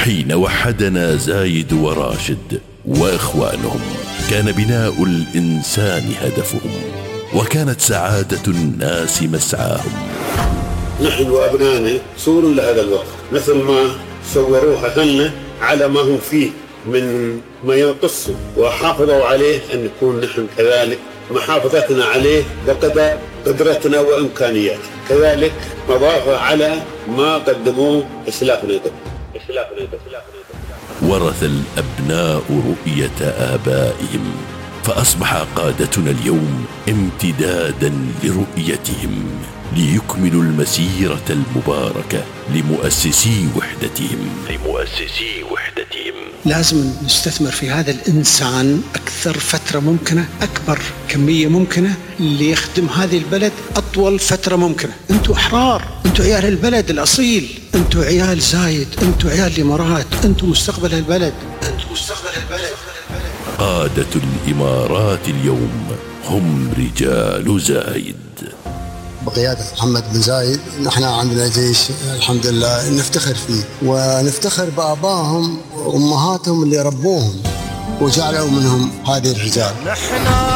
حين وحدنا زايد وراشد وإخوانهم كان بناء الإنسان هدفهم، وكانت سعادة الناس مسعاهم. نحن وأبنائنا صور لهذا الوقت، مثل ما صوروها لنا على ما هم فيه من ما ينقصه، وحافظوا عليه أن نكون نحن كذلك محافظتنا عليه بقدر قدرتنا وإمكانياتنا، كذلك مضافة على ما قدموه إسلافنا. ورث الأبناء رؤية آبائهم، فأصبح قادتنا اليوم امتدادا لرؤيتهم، ليكملوا المسيرة المباركة لمؤسسي وحدتهم. لازم نستثمر في هذا الإنسان أكثر فترة ممكنة، أكبر كمية ممكنة، ليخدم هذه البلد أطول فترة ممكنة. أنتوا أحرار، أنتوا عيال البلد الأصيل، أنتوا عيال زايد، أنتوا عيال الإمارات، أنتوا مستقبل البلد. قادة الإمارات اليوم هم رجال زايد. بقيادة محمد بن زايد نحن عندنا جيش الحمد لله نفتخر فيه، ونفتخر بآبائهم وأمهاتهم اللي ربوهم وجعلوا منهم هذه الرجال.